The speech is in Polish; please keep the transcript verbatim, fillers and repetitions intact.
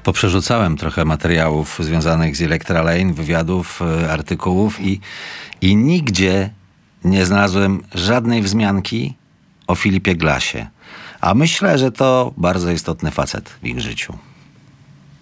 Poprzerzucałem trochę materiałów związanych z Electra Lane, wywiadów, artykułów i, i nigdzie nie znalazłem żadnej wzmianki o Philipie Glassie. A myślę, że to bardzo istotny facet w ich życiu.